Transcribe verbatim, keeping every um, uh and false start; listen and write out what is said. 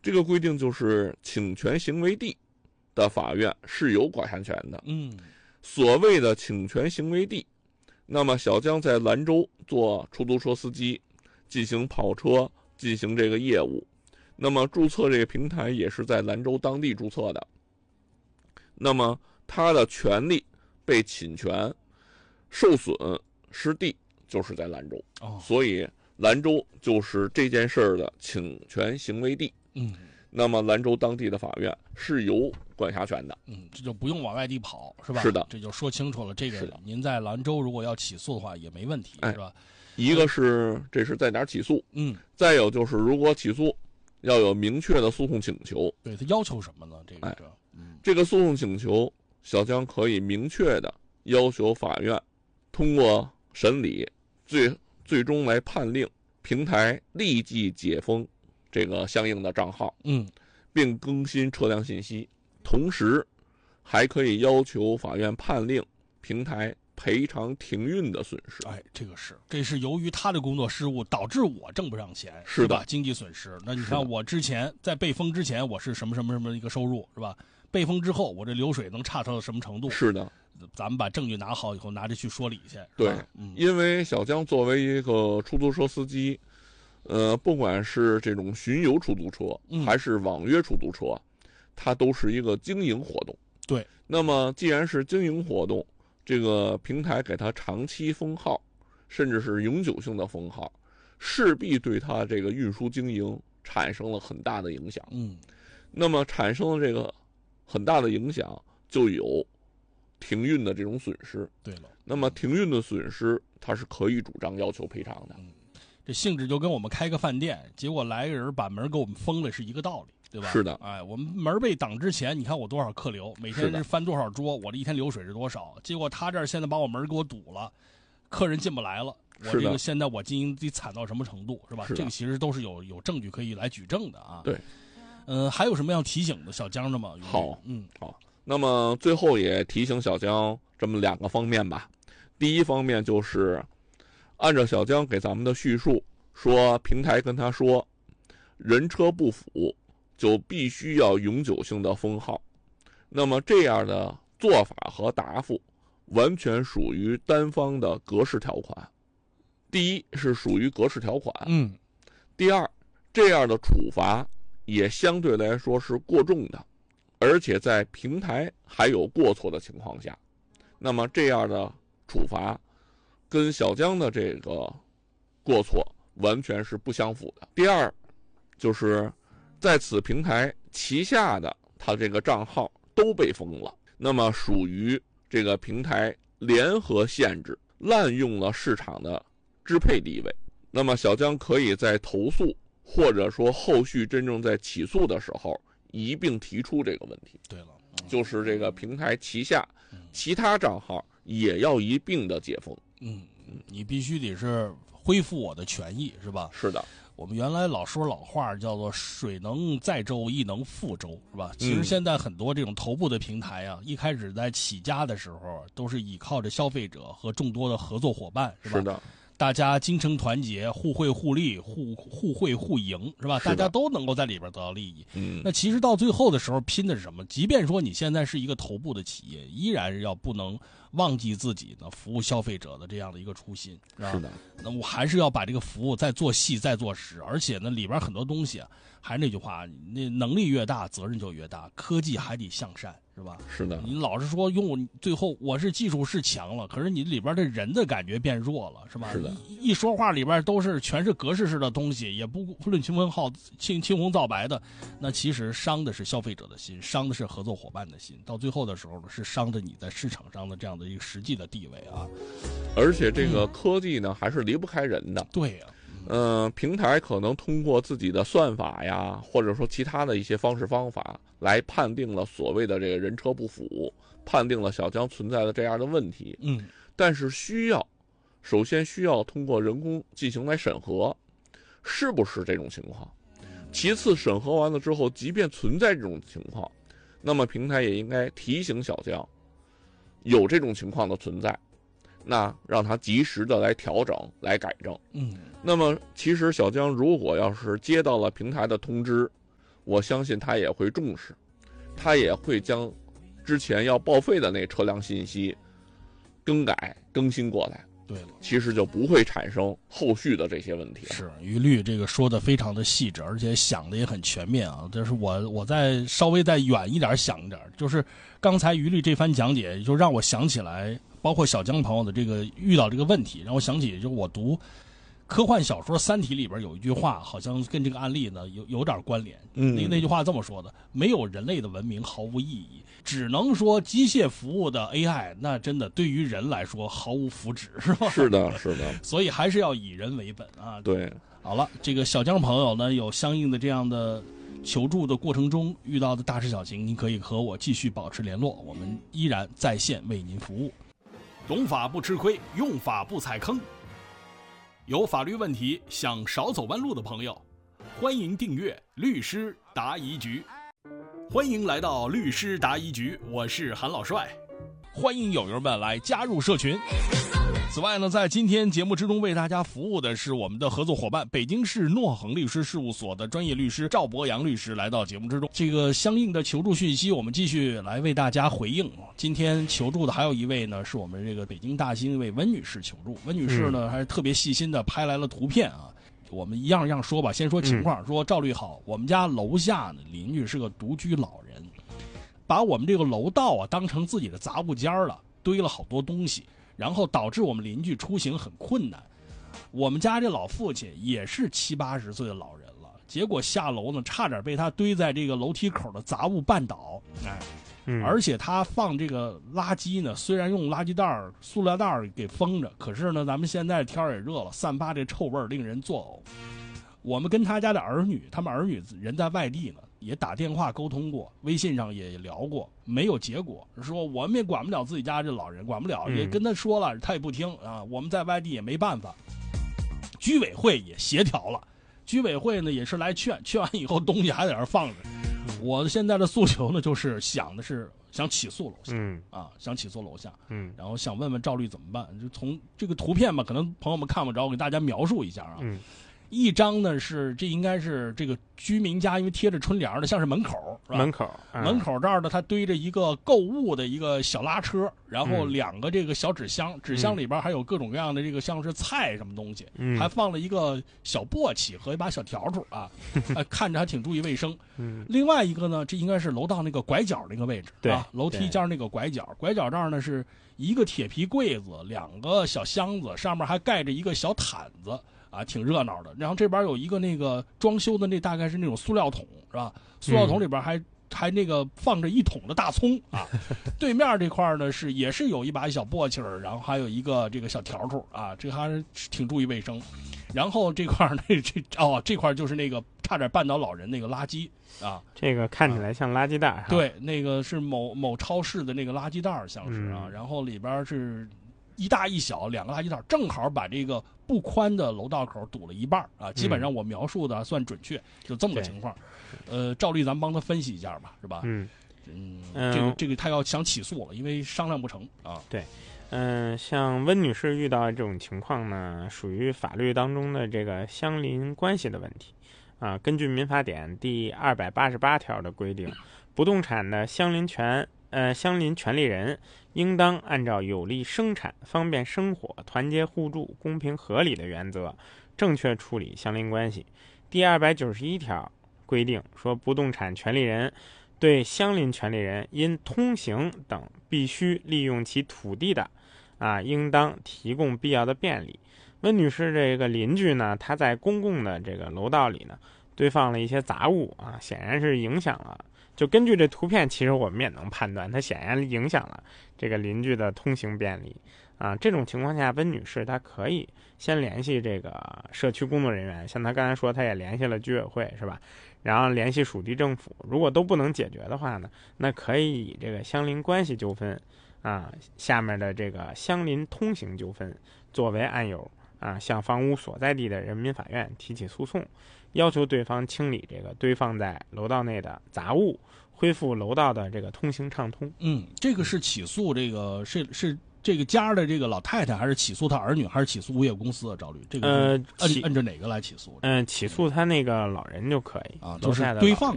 这个规定就是侵权行为地的法院是有管辖权的。 嗯， 所谓的侵权行为地，那么小江在兰州做出租车司机，进行跑车，进行这个业务，那么注册这个平台也是在兰州当地注册的。那么他的权利被侵权、受损失地就是在兰州， 哦， 所以兰州就是这件事儿的侵权行为地。 嗯， 那么兰州当地的法院是有管辖权的。 嗯，这就不用往外地跑，是吧？ 是的， 这就说清楚了。这个是的您在兰州如果要起诉的话也没问题， 哎是吧？ 一个是这是在哪儿起诉， 嗯， 再有就是如果起诉要有明确的诉讼请求。 对，他要求什么呢？这个， 哎这，嗯， 这个诉讼请求，小江可以明确的要求法院通过审理，最最终来判令平台立即解封这个相应的账号， 嗯， 并更新车辆信息，同时还可以要求法院判令平台赔偿停运的损失。 哎，这个是，这是由于他的工作失误导致我挣不上钱， 是的吧？经济损失。那你看我之前在被封之前，我是什么什么什么一个收入，是吧？被封之后，我这流水能差到什么程度？ 是的， 咱们把证据拿好以后，拿着去说理去。 对， 嗯， 因为小江作为一个出租车司机，呃，不管是这种巡游出租车， 嗯还是网约出租车，它都是一个经营活动。 对， 那么既然是经营活动，这个平台给它长期封号，甚至是永久性的封号，势必对它这个运输经营产生了很大的影响。 嗯， 那么产生了这个很大的影响，就有停运的这种损失。 对了， 那么停运的损失，它是可以主张要求赔偿的。 这性质就跟我们开个饭店，结果来个人把门给我们封了是一个道理，对吧？ 是的， 哎，我们门被挡之前，你看我多少客流，每天是的是翻多少桌，我这一天流水是多少？结果他这儿现在把我门给我堵了，客人进不来了。我是的这个现在我经营得惨到什么程度，是吧？ 是的这个其实都是有有证据可以来举证的啊。 对， 嗯、还有什么要提醒的小江的吗？ 好， 嗯， 好。那么最后也提醒小江这么两个方面吧。第一方面就是按照小江给咱们的叙述说，平台跟他说，人车不符就必须要永久性的封号。那么这样的做法和答复完全属于单方的格式条款。第一是属于格式条款， 嗯， 第二，这样的处罚也相对来说是过重的，而且在平台还有过错的情况下，那么这样的处罚跟小江的这个过错完全是不相符的。第二，就是在此平台旗下的他这个账号都被封了，那么属于这个平台联合限制，滥用了市场的支配地位。那么小江可以在投诉或者说后续真正在起诉的时候一并提出这个问题。 对了，嗯、 就是这个平台旗下其他账号也要一并的解封。 嗯，你必须得是恢复我的权益，是吧？ 是的， 我们原来老说老话叫做水能载舟，亦能覆舟，是吧？其实嗯现在很多这种头部的平台啊，一开始在起家的时候都是依靠着消费者和众多的合作伙伴，是吧？ 是的， 大家精诚团结，互惠互利，互互惠互赢，是吧？ 是的大家都能够在里边得到利益。 嗯， 那其实到最后的时候，拼的是什么？即便说你现在是一个头部的企业，依然要不能忘记自己呢服务消费者的这样的一个初心，是吧？ 是的， 那我还是要把这个服务再做细、再做实，而且呢，里边很多东西啊，还是那句话，那能力越大，责任就越大。科技还得向善，是吧？ 是的， 你老是说用最后我是技术是强了，可是你里边的人的感觉变弱了，是吧？ 是的， 一一说话里边都是全是格式式的东西，也不不论青红皂青青红皂白的，那其实伤的是消费者的心，伤的是合作伙伴的心，到最后的时候呢，是伤着你在市场上的这样的一个实际的地位啊。 而且这个科技呢，还是离不开人的。 对呀、 嗯、呃，平台可能通过自己的算法呀，或者说其他的一些方式方法，来判定了所谓的这个人车不符，判定了小江存在的这样的问题。 嗯， 但是需要，首先需要通过人工进行来审核，是不是这种情况？其次，审核完了之后，即便存在这种情况，那么平台也应该提醒小江，有这种情况的存在，那让他及时的来调整、来改正。 嗯， 那么其实小江如果要是接到了平台的通知， 我相信他也会重视，他也会将之前要报废的那车辆信息更改更新过来。 对了， 其实就不会产生后续的这些问题了。 是于律这个说的非常的细致，而且想的也很全面啊。就是我我再稍微再远一点想一点，就是刚才于律这番讲解，就让我想起来，包括小江朋友的这个遇到这个问题，让我想起就我读科幻小说《三体》里边有一句话，好像跟这个案例呢有有点关联。 嗯， 那那句话这么说的：没有人类的文明毫无意义，只能说机械服务的 A I， 那真的对于人来说毫无福祉，是吧？ 是的，是的。 所以还是要以人为本啊。 对。 好了，这个小江朋友呢，有相应的这样的求助的过程中遇到的大事小情，您可以和我继续保持联络，我们依然在线为您服务。懂法不吃亏，用法不踩坑。有法律问题想少走弯路的朋友，欢迎订阅律师答疑局。欢迎来到律师答疑局，我是韩老帅，欢迎友友们来加入社群。此外呢，在今天节目之中为大家服务的是我们的合作伙伴北京市诺恒律师事务所的专业律师赵博洋律师来到节目之中。这个相应的求助讯息我们继续来为大家回应。今天求助的还有一位呢，是我们这个北京大兴一位温女士求助。温女士呢、嗯、还是特别细心的拍来了图片啊。我们一样一样说吧，先说情况、嗯、说赵律好，我们家楼下呢邻居是个独居老人，把我们这个楼道啊当成自己的杂物间了，堆了好多东西，然后导致我们邻居出行很困难。我们家这老父亲也是七八十岁的老人了，结果下楼呢，差点被他堆在这个楼梯口的杂物绊倒。哎，嗯、而且他放这个垃圾呢，虽然用垃圾袋、塑料袋给封着，可是呢，咱们现在天也热了，散发这臭味令人作呕。我们跟他家的儿女，他们儿女人在外地呢，也打电话沟通过，微信上也聊过，没有结果。说我们也管不了自己家这老人，管不了，也跟他说了，他也不听啊。我们在外地也没办法。居委会也协调了，居委会呢也是来劝，劝完以后东西还在那儿放着。我现在的诉求呢，就是想的是想起诉楼下，嗯啊，想起诉楼下，嗯，然后想问问赵律怎么办？就从这个图片吧，可能朋友们看不着，我给大家描述一下啊。嗯，一张呢是这应该是这个居民家，因为贴着春联的，像是门口，是吧？ 门口，嗯、 门口这儿呢，它堆着一个购物的一个小拉车，然后两个这个小纸箱，嗯、纸箱里边还有各种各样的这个像是菜什么东西，嗯、还放了一个小簸箕和一把小笤帚啊，呃，看着还挺注意卫生。嗯，另外一个呢，这应该是楼道那个拐角那个位置， 对啊，楼梯间那个拐角，拐角这儿呢是一个铁皮柜子，两个小箱子，上面还盖着一个小毯子。啊，挺热闹的。然后这边有一个那个装修的，那大概是那种塑料桶，是吧？塑料桶里边还、嗯、还那个放着一桶的大葱啊。对面这块呢是也是有一把小簸箕儿，然后还有一个这个小笤帚啊，这还是挺注意卫生。然后这块呢，这哦这块就是那个差点绊倒老人那个垃圾啊， 这个看起来像垃圾袋、啊。 对，那个是某某超市的那个垃圾袋，像是啊。嗯、然后里边是一大一小两个垃圾袋，正好把这个不宽的楼道口堵了一半啊！基本上我描述的算准确，嗯、就这么个情况。呃，赵律，咱们帮他分析一下吧，是吧？嗯嗯，这个这个他要想起诉了，因为商量不成啊。 对，嗯、呃，像温女士遇到这种情况呢，属于法律当中的这个相邻关系的问题啊。根据民法典第二百八十八条的规定，不动产的相邻权。呃，相邻权利人应当按照有利生产、方便生活、团结互助、公平合理的原则，正确处理相邻关系。第二百九十一条规定说，不动产权利人对相邻权利人因通行等必须利用其土地的，啊，应当提供必要的便利。温女士这个邻居呢，她在公共的这个楼道里呢，堆放了一些杂物啊，显然是影响了。就根据这图片，其实我们也能判断，它显然影响了这个邻居的通行便利啊。这种情况下，温女士她可以先联系这个社区工作人员，像她刚才说，她也联系了居委会，是吧？然后联系属地政府，如果都不能解决的话呢，那可以以这个相邻关系纠纷啊下面的这个相邻通行纠纷作为案由啊，向房屋所在地的人民法院提起诉讼，要求对方清理这个堆放在楼道内的杂物，恢复楼道的这个通行畅通。 嗯，这个是起诉这个是是这个家的这个老太太，还是起诉她儿女，还是起诉物业公司啊？赵律，这个呃， 按按着哪个来起诉？ 嗯、呃，起诉他那个老人就可以啊，就是堆放